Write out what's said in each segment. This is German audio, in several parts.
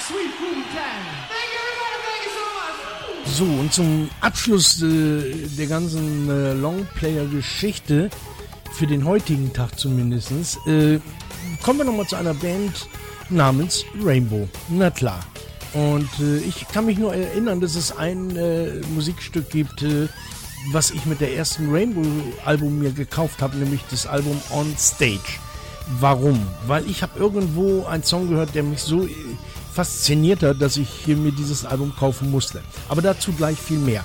So, und zum Abschluss der ganzen Longplayer-Geschichte, für den heutigen Tag zumindest, kommen wir nochmal zu einer Band namens Rainbow. Na klar. Und ich kann mich nur erinnern, dass es ein Musikstück gibt, was ich mit der ersten Rainbow-Album mir gekauft habe, nämlich das Album On Stage. Warum? Weil ich habe irgendwo einen Song gehört, der mich so fasziniert hat, dass ich mir dieses Album kaufen musste. Aber dazu gleich viel mehr.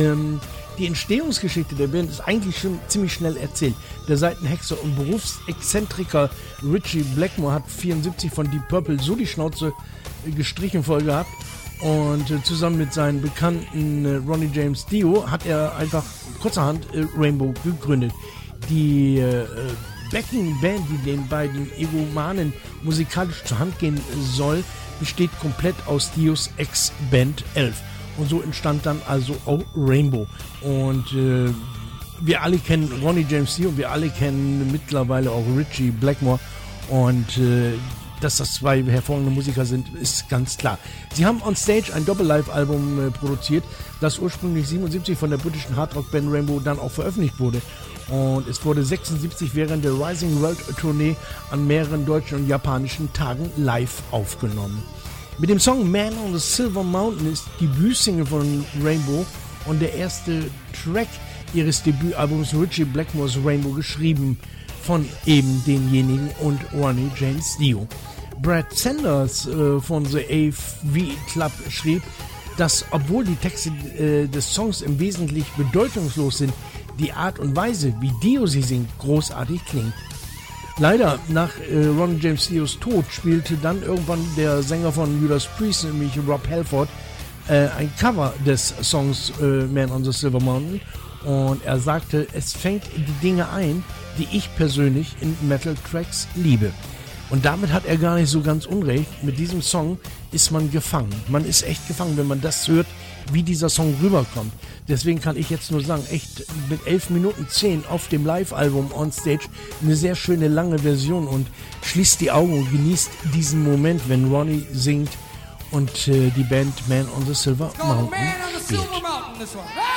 Die Entstehungsgeschichte der Band ist eigentlich schon ziemlich schnell erzählt. Der Seitenhexer und Berufsexzentriker Ritchie Blackmore hat 1974 von Deep Purple so die Schnauze gestrichen voll gehabt und zusammen mit seinen Bekannten Ronnie James Dio hat er einfach kurzerhand Rainbow gegründet. Die Backing-Band, die den beiden Egomanen musikalisch zur Hand gehen soll, besteht komplett aus Dios Ex-Band 11. Und so entstand dann also auch Rainbow. Und wir alle kennen Ronnie James Dio und wir alle kennen mittlerweile auch Ritchie Blackmore. Und dass das zwei hervorragende Musiker sind, ist ganz klar. Sie haben on Stage ein Doppel-Live-Album produziert, das ursprünglich 1977 von der britischen Hardrock-Band Rainbow dann auch veröffentlicht wurde. Und es wurde 1976 während der Rising World Tournee an mehreren deutschen und japanischen Tagen live aufgenommen. Mit dem Song Man on the Silver Mountain ist die Debütsingle von Rainbow und der erste Track ihres Debütalbums Ritchie Blackmores Rainbow geschrieben von eben denjenigen und Ronnie James Dio. Brad Sanders von The AV Club schrieb, dass obwohl die Texte des Songs im Wesentlichen bedeutungslos sind, die Art und Weise, wie Dio sie singt, großartig klingt. Leider, nach Ronnie James Dios Tod spielte dann irgendwann der Sänger von Judas Priest, nämlich Rob Halford, ein Cover des Songs Man on the Silver Mountain. Und er sagte, es fängt die Dinge ein, die ich persönlich in Metal-Tracks liebe. Und damit hat er gar nicht so ganz unrecht. Mit diesem Song ist man gefangen. Man ist echt gefangen, wenn man das hört, wie dieser Song rüberkommt. Deswegen kann ich jetzt nur sagen, echt mit 11 Minuten 10 auf dem Live-Album On Stage eine sehr schöne lange Version und schließt die Augen und genießt diesen Moment, wenn Ronnie singt und die Band Man on the Silver Mountain spielt.